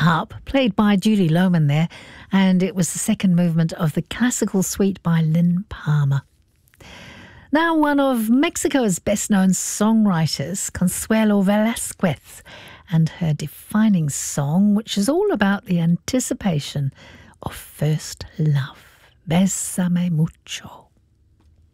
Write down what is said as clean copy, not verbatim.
harp, played by Judy Lohman there, and it was the second movement of the classical suite by Lynn Palmer. Now, one of Mexico's best-known songwriters, Consuelo Velasquez, and her defining song, which is all about the anticipation of first love. Bésame mucho.